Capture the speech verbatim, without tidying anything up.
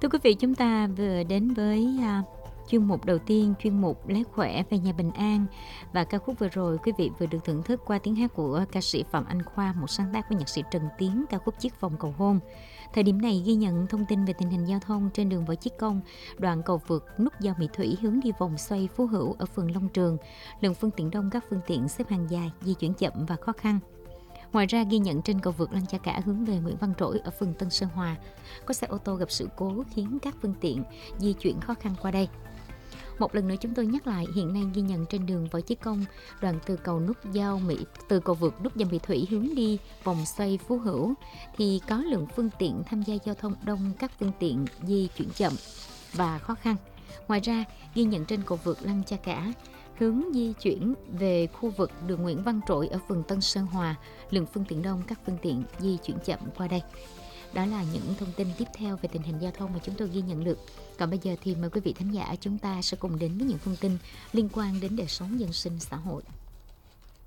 Thưa quý vị, chúng ta vừa đến với à, chuyên mục đầu tiên, chuyên mục Lẽ Khỏe về nhà bình an. Và ca khúc vừa rồi quý vị vừa được thưởng thức qua tiếng hát của ca sĩ Phạm Anh Khoa, một sáng tác của nhạc sĩ Trần Tiến, ca khúc Chiếc vòng cầu hôn. Thời điểm này ghi nhận thông tin về tình hình giao thông trên đường Võ Chí Công, đoạn cầu vượt nút giao Mỹ Thủy hướng đi vòng xoay Phú Hữu ở phường Long Trường. Lượng phương tiện đông, các phương tiện xếp hàng dài, di chuyển chậm và khó khăn. Ngoài ra, ghi nhận trên cầu vượt Lăng Cha Cả hướng về Nguyễn Văn Trỗi ở phường Tân Sơn Hòa, có xe ô tô gặp sự cố khiến các phương tiện di chuyển khó khăn qua đây. Một lần nữa chúng tôi nhắc lại, hiện nay ghi nhận trên đường Võ Chí Công, đoạn từ cầu nút giao Mỹ từ cầu vượt nút giao Mỹ Thủy hướng đi vòng xoay Phú Hữu thì có lượng phương tiện tham gia giao thông đông, các phương tiện di chuyển chậm và khó khăn. Ngoài ra, ghi nhận trên cầu vượt Lăng Cha Cả hướng di chuyển về khu vực đường Nguyễn Văn Trỗi ở phường Tân Sơn Hòa, lượng phương tiện đông, các phương tiện di chuyển chậm qua đây. Đó là những thông tin tiếp theo về tình hình giao thông mà chúng tôi ghi nhận được. Còn bây giờ thì mời quý vị thính giả chúng ta sẽ cùng đến với những thông tin liên quan đến đời sống dân sinh xã hội.